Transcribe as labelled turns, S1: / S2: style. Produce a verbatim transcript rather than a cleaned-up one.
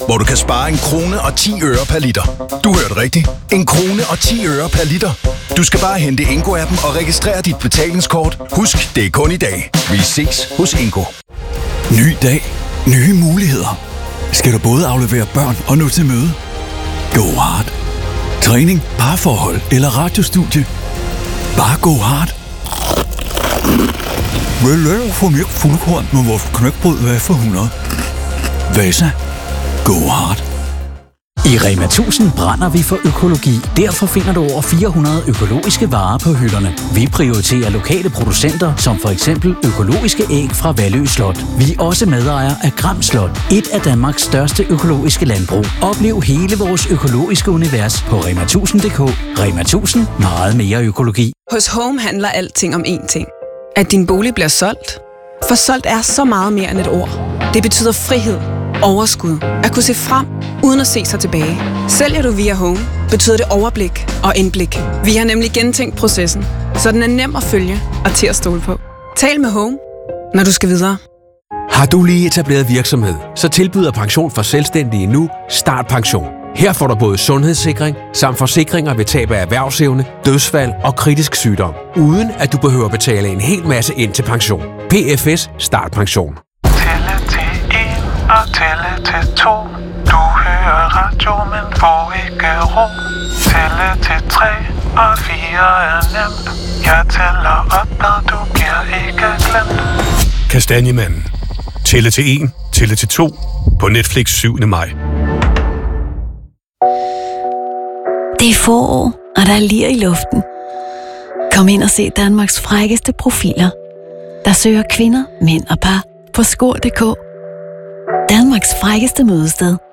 S1: hvor du kan spare en krone og ti øre per liter. Du hørte rigtigt. En krone og ti øre per liter. Du skal bare hente Ingo-appen og registrere dit betalingskort. Husk, det er kun i dag. Vi ses hos Ingo.
S2: Ny dag. Nye muligheder. Skal du både aflevere børn og nå til møde? Go hard. Træning, parforhold eller radiostudie. Bare go hard. Vil du få mere fuldkorn med vores knækbrød, hvad for hundrede? Vasa. Go hard.
S3: I Rema tusind brænder vi for økologi. Derfor finder du over fire hundrede økologiske varer på hylderne. Vi prioriterer lokale producenter, som for eksempel økologiske æg fra Vallø Slot. Vi er også medejer af Gram Slot, et af Danmarks største økologiske landbrug. Oplev hele vores økologiske univers på rema tusind punktum d k. Rema tusind. Meget mere økologi.
S4: Hos Home handler alting om én ting. At din bolig bliver solgt. For solgt er så meget mere end et ord. Det betyder frihed, overskud, at kunne se frem, uden at se sig tilbage. Sælger du via Home, betyder det overblik og indblik. Vi har nemlig gentænkt processen, så den er nem at følge og til at stole på. Tal med Home, når du skal videre.
S5: Har du lige etableret virksomhed, så tilbyder Pension for Selvstændige nu Start Pension. Her får du både sundhedssikring samt forsikringer ved tab af erhvervsevne, dødsfald og kritisk sygdom, uden at du behøver betale en hel masse ind til pension. P F S Start Pension.
S6: Tælle til en og tælle til to. Du hører radio, men får ikke ro. Tælle til tre og fire er nemt. Jeg tæller op, når du bliver ikke glemt.
S7: Kastanjemanden. Tælle til en, tælle til to. På Netflix syvende maj.
S8: Det er forår, og der er lir i luften. Kom ind og se Danmarks frækkeste profiler, der søger kvinder, mænd og par på skor punktum d k. Danmarks frækkeste mødested.